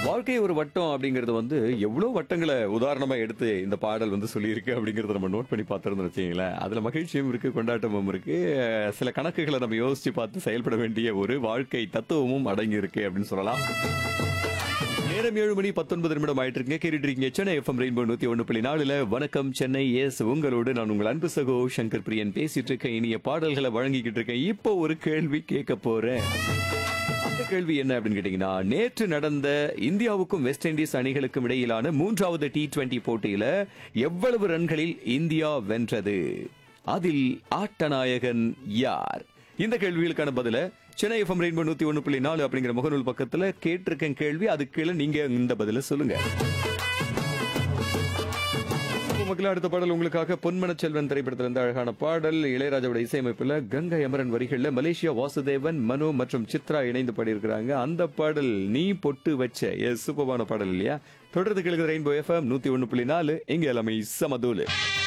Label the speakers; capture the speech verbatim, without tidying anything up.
Speaker 1: வாழ்க்கை ஒரு வட்டம் அப்படிங்கறது வந்து எவ்வளவு வட்டங்களை உதாரணமா எடுத்து இந்த பாடல் வந்து சொல்லியிருக்கு அப்படிங்கறத நம்ம நோட் பண்ணி பார்த்திருந்தோம் வச்சுங்களேன். அதுல மகிழ்ச்சியும் இருக்கு, கொண்டாட்டமும் இருக்கு, சில கணக்குகளை நம்ம யோசிச்சு பார்த்து செயல்பட வேண்டிய ஒரு வாழ்க்கை தத்துவமும் அடங்கி இருக்கு அப்படின்னு சொல்லலாம். நேரம் ஏழு மணி பத்தொன்பது நிமிடம் ஆயிட்டு இருக்கு. கேட்டுட்டு இருக்கீங்க சென்னை எஃப்எம் ரெயின்போ நூத்தி ஒண்ணு புள்ளி நாலுல வணக்கம் சென்னை. எஸ் உங்களோடு நான் உங்கள் அன்பு சகோ சங்கர் பிரியன் பேசிட்டு இருக்கேன். இனிய பாடல்களை வழங்கிக்கிட்டு இருக்கேன். இப்போ ஒரு கேள்வி கேட்க போறேன். அந்த கேள்வி என்ன அப்படின்னு கேட்டீங்கன்னா, நேற்று நடந்த இந்தியாவுக்கும் வெஸ்ட் இண்டீஸ் அணிகளுக்கும் இடையிலான மூன்றாவது டி டுவெண்டி போட்டியில எவ்வளவு ரன்களில் இந்தியா வென்றது? அதில் ஆட்டநாயகன் யார்? இந்த கேள்விகளுக்கான பதில சென்னை எஃப்எம் ரெயின்போ நூத்தி ஒண்ணு புள்ளி நாலு அப்படிங்கிற முகநூல் பக்கத்துல கேட்டிருக்கேன் கேள்வி. அதுக்கு கீழே நீங்க இந்த பதில சொல்லுங்க. மக்கள், அடுத்த பாடல் உங்களுக்காக பொன்மனச் செல்வன் திரைப்படத்தில் இருந்து அழகான பாடல். இளையராஜாவோட இசையமைப்புல கங்கை அமரன் வரிகள்ல மலேசியா வாசுதேவன், மனோ மற்றும் சித்ரா இணைந்து பாடியிருக்கிறாங்க. அந்த பாடல் நீ பொட்டு வச்ச எஸ் சூப்பரான பாடல் இல்லையா? தொடர்ந்து கேளுங்க ரெயின்போ எஃப்எம் நூத்தி ஒண்ணு புள்ளி நாலு. இங்க எல்லாமே சமதூலு.